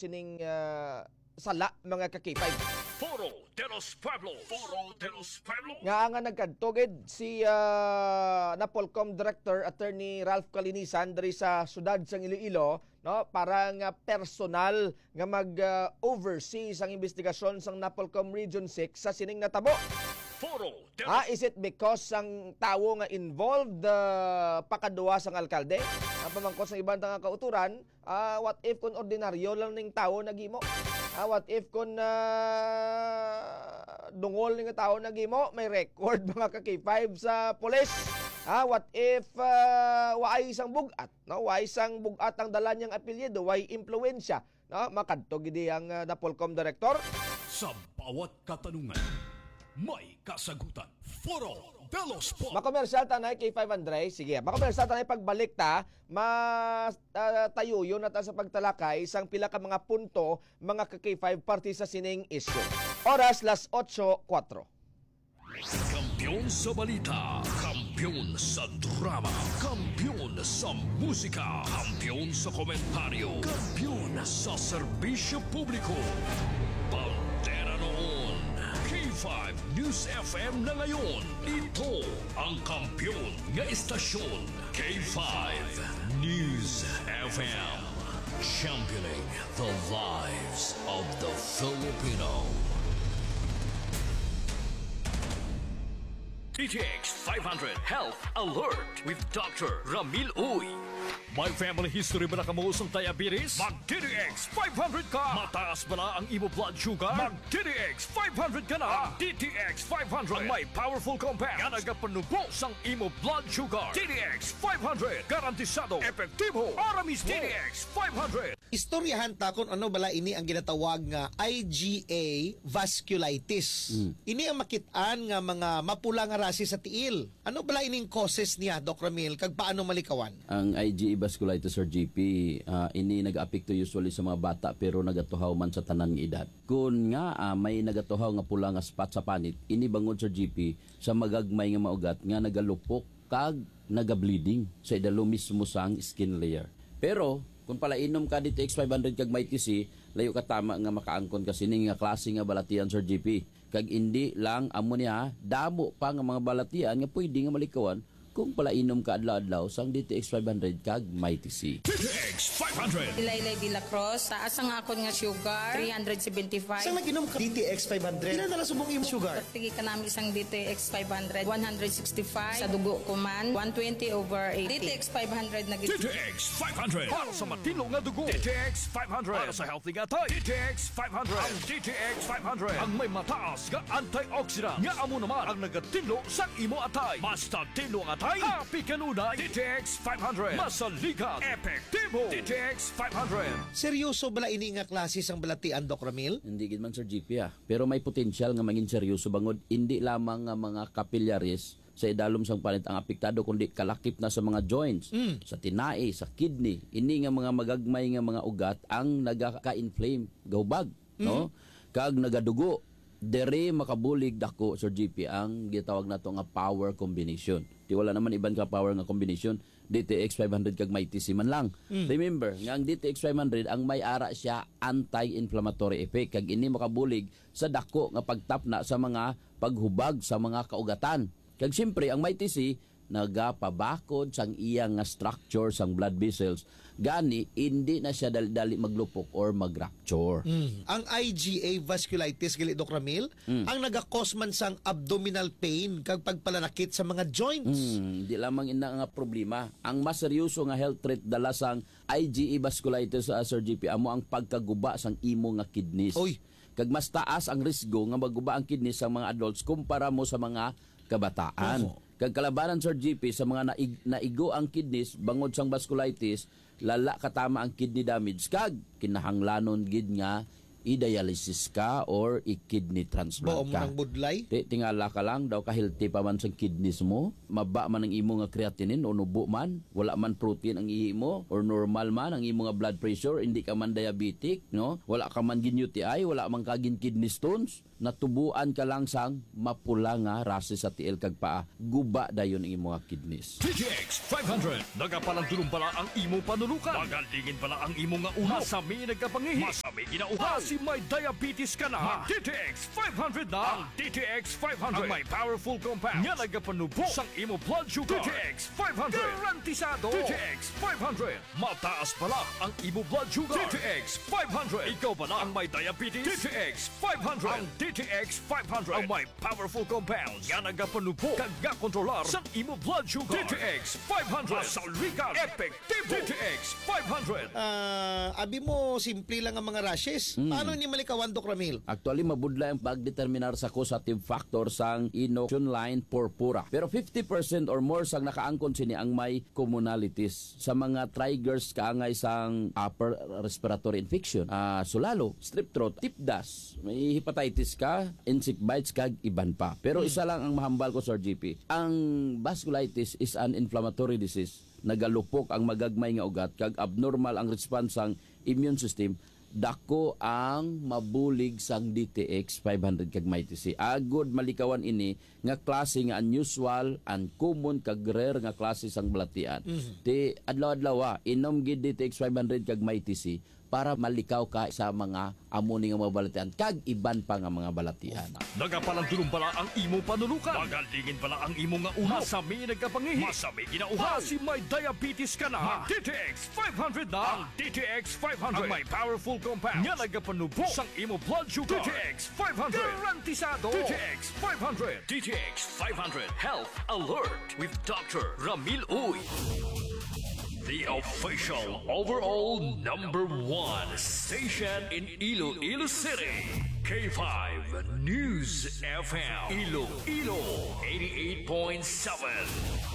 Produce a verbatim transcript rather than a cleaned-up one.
sining uh, sala mga ka-K five. Foro de los Pueblos. Foro de los Pueblos. Nga nga nagkadtugid si uh, Napolcom Director Attorney Ralph Calinisan diri sa sudad sang Iloilo, no, para nga personal nga mag-oversee uh, sang investigasyon sang Napolcom Region six sa sining natabo. Foro de los... Ah, is it because sang tawo nga involved uh, pakaduwa sang alkalde? Ang pamangkot sa ibang nga kauturan, uh, what if kung ordinaryo lang ning tawo nagimo? Ah, what if kung uh, dungol ning tawo nagimo, may record mga ka-K five sa police? Ah, what if uh, waay isang bugat, no? Waay isang bugat ang dala niyang apelyido, waay impluwensya, no? Makadto gidi ang uh, Napolcom Director. Sa bawat katanungan, may kasagutan. Foro de los Pueblos. Makomersyal tanay K five Andre. Sige, makomersyal tanay pagbalik ta, mas uh, tayo yun at sa pagtalakay isang pila ka mga punto mga ka-K five party sa sining issue. Oras las eight oh four. Kampiyon sa balita, kampiyon sa drama, kampiyon sa musika, kampiyon sa komentaryo, kampiyon sa serbisyo publiko. Bandera noon, K five News F M na ngayon. Ito ang kampiyon nga istasyon, K five News F M. Championing the lives of the Filipino. D T X five hundred Health Alert with Doctor Ramil Uy. May family history ba na kamuusang diabetes? Mag-D T X five hundred ka! Mataas ba na ang imo blood sugar? Mag-D T X five hundred ka na! D T X five hundred ang may powerful compound nga nagapanubo sang imo blood sugar. D T X five hundred garantisado, epektibo, para mismo. D T X five hundred. Istoryahan ta kung ano bala ini ang ginatawag nga I G A vasculitis. Mm. Ini ang makitaan nga mga mapula nga rasi sa tiil. Ano bala ining causes niya, Doc Ramil, kag paano malikawan? Ang I G A vasculitis or G P, uh, ini nag-apekto usually sa mga bata pero nagatuhaw man sa tanan nga edad. Kung nga uh, may nagatuhaw nga pula nga spot sa panit, ini bangod sa G P sa magagmay nga maugat nga nagalupok kag naga-bleeding sa idalo mismo sang skin layer. Pero kung pala inom ka D T X five hundred kag may T C, layo ka tama nga makaangkon kasi ning nga klase nga balatian Sir G P. Kag indi lang amo niya damo pa nga mga balatian nga pwede nga malikawan kung pala inom ka adlaw-adlaw sang D T X five hundred kag may T C. D T X five hundred. Ilaylay de la Cruz, taas ang akon nga sugar, three seventy-five. Saan nag-inom ka D T X five hundred? Ilan na subong imo sugar? Pagtigi ka namin isang D T X five hundred, one sixty-five. Sa dugo ko man, one twenty over eighty. D T X five hundred na D T X five hundred. Para sa matino nga dugo. D T X five hundred. Para sa healthy nga tay. D T X five hundred. Ang D T X five hundred. Ang may mataas nga antioxidant. Nga amo naman ang nagatinlo sa imo atay. Basta tinlo ang atay, happy ka nunay. D T X five hundred. Masalikat. Epektibo. D T X five hundred. Seryoso bala ini nga klase sang balatian, Doc Ramil? Hindi gid man Sir G P ah. Pero may potensyal nga maging seryoso bangod hindi lamang nga mga capillaries sa idalom sang panit ang apektado kundi kalakip na sa mga joints, mm. sa tinai, sa kidney. Ini nga mga magagmay nga mga ugat ang nagaka-inflame, gahubag, mm. no? Kag nagadugo. Dere makabulig dako Sir G P ang gitawag nato nga power combination. Di wala naman iban ka power nga combination, D T X five hundred kag may T C man lang. Mm. Remember, nga ang D T X five hundred ang may ara siya anti-inflammatory effect kag ini makabulig sa dako nga pagtapna sa mga paghubag sa mga kaugatan. Kag siyempre ang may T C nagapabakod sang iyang nga structure sang blood vessels gani hindi na siya dali-dali maglupok or mag-rupture. Mm. Ang I G A vasculitis gali Doc Ramil, mm. ang naga-cause man sang abdominal pain kag pagpalanakit sa mga joints. Mm, di lamang ina nga problema. Ang mas seryoso nga health threat dala sang I G A vasculitis sa uh, Sir G P amo ang pagkaguba sang imo nga kidneys. Oy, kag mas taas ang risgo nga maguba ang kidneys sa mga adults kumpara mo sa mga kabataan. Oh. Kag kalabanan Sir G P sa mga naig, naigo ang kidneys bangod sang vasculitis, lala katama ang kidney damage kag kinahanglanon gid nga i-dialysis ka or i-kidney transplant Bao mo ka. ng budlay. Ti tingala ka lang daw kahilti pa man sa kidneys mo, maba man ang imo nga creatinine o nubo man, wala man protein ang ihi mo or normal man ang imo nga blood pressure, hindi ka man diabetic, no? Wala ka man gin U T I, wala man ka gin kidney stones, natubuan ka lang sang mapula nga rases sa tiil kag paa, guba dayon ang imo nga kidneys. D T X five hundred. Nagapalandulong pala ang imo panulukan. Magalingin pala ang imo nga ulo. Masami nagkapangihi. Masami ginauhaw. Si may diabetes ka na. D T X five hundred na. Ang D T X five hundred. Ang may powerful compounds. Nga nagapanubo sang imo blood sugar. D T X five hundred. Garantisado. D T X five hundred. Mataas pala ang imo blood sugar. D T X five hundred. Ikaw pala ang may diabetes. D T X five hundred. Ang D T X five hundred. Ang may powerful compounds. Nga nagapanubo. Kaga kontrolar sang imo blood sugar. D T X five hundred. Masalwikan. Epektibo. D T X five hundred. Ah, abi mo simple lang ang mga rashes. Paano ni malikawan, Doc Ramil? Actually, mabudla ang pagdeterminar sa causative factor sang inoculation line purpura. Pero fifty percent or more sang nakaangkon sini ang may commonalities sa mga triggers kaangay sang upper respiratory infection. Ah, sulalo, strep throat, tip dust, may hepatitis ka, insect bites kag iban pa. Pero isa lang ang mahambal ko, Sir G P. Ang vasculitis is an inflammatory disease. Nagalupok ang magagmay nga ugat kag abnormal ang response sang immune system. Dako ang mabulig sang D T X five hundred kag may T C. Agod malikawan ini nga klase nga unusual, uncommon kag rare nga klase sang balatian. Mm-hmm. Ti adlaw-adlaw inom gid D T X five hundred kag may T C para malikaw ka sa mga amoni nga mga balatian kag iban pa nga mga balatian. Nagapalandulong pala ang imo panulukan. Magalingin pala ang imo nga ulo. Masami nagkapangihi. Masami ginauhaw. Si may diabetes ka na. D T X five hundred na. Ang D T X five hundred. Ang may powerful compounds. Nga nagapanubo sang imo blood sugar. D T X five hundred. Garantisado. D T X five hundred. D T X five hundred Health Alert with Doctor Ramil Uy. The official overall number one station in Iloilo City. K five News F M. Iloilo eighty-eight point seven.